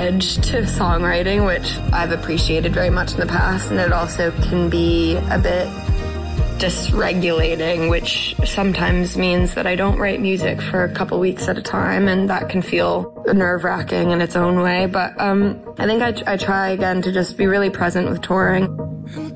edge to songwriting, which I've appreciated very much in the past, and it also can be a bit dysregulating, which sometimes means that I don't write music for a couple weeks at a time, and that can feel nerve-wracking in its own way. But I think I try again to just be really present with touring.